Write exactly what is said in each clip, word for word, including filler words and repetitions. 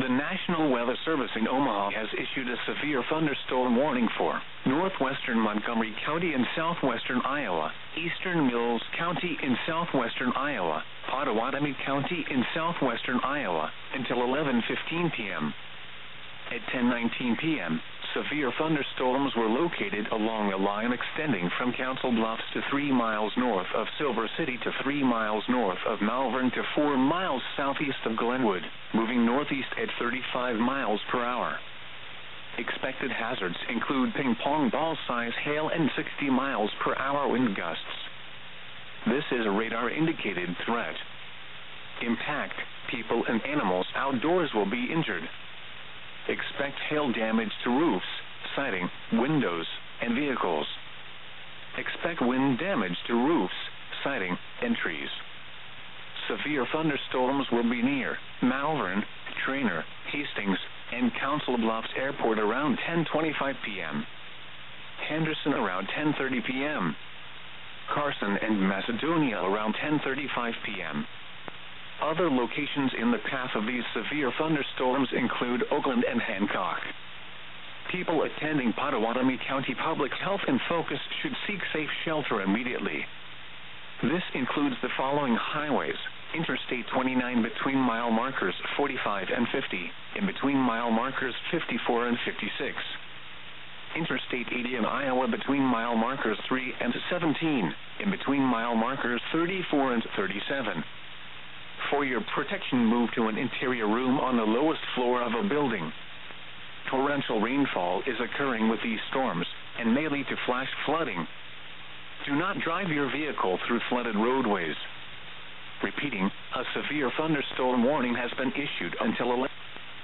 The National Weather Service in Omaha has issued a severe thunderstorm warning for northwestern Montgomery County in southwestern Iowa, eastern Mills County in southwestern Iowa, Pottawatomie County in southwestern Iowa, until eleven fifteen p m At ten nineteen p m, severe thunderstorms were located along a line extending from Council Bluffs to three miles north of Silver City to three miles north of Malvern to four miles southeast of Glenwood, moving northeast at thirty-five miles per hour. Expected hazards include ping-pong ball-size hail and sixty miles per hour wind gusts. This is a radar-indicated threat. Impact, people and animals outdoors will be injured. Expect hail damage to roofs, siding, windows, and vehicles. Expect wind damage to roofs, siding, and trees. Severe thunderstorms will be near Malvern, Trainer, Hastings, and Council Bluffs Airport around ten twenty-five p m Henderson around ten thirty p m Carson and Macedonia around ten thirty-five p m Other locations in the path of these severe thunderstorms include Oakland and Hancock. People attending Pottawatomie County Public Health and Focus should seek safe shelter immediately. This includes the following highways: Interstate twenty-nine between mile markers forty-five and fifty, in between mile markers fifty-four and fifty-six. Interstate eighty in Iowa between mile markers three and seventeen, in between mile markers thirty-four and thirty-seven. For your protection, move to an interior room on the lowest floor of a building. Torrential rainfall is occurring with these storms and may lead to flash flooding. Do not drive your vehicle through flooded roadways. Repeating, a severe thunderstorm warning has been issued until eleven.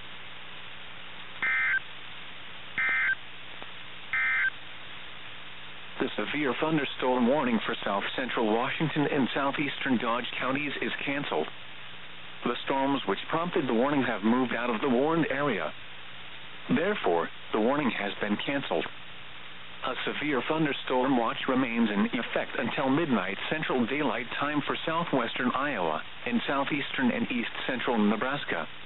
The severe thunderstorm warning for south central Washington and southeastern Dodge counties is canceled. The storms which prompted the warning have moved out of the warned area. Therefore, the warning has been canceled. A severe thunderstorm watch remains in effect until midnight Central Daylight Time for southwestern Iowa and southeastern and east central Nebraska.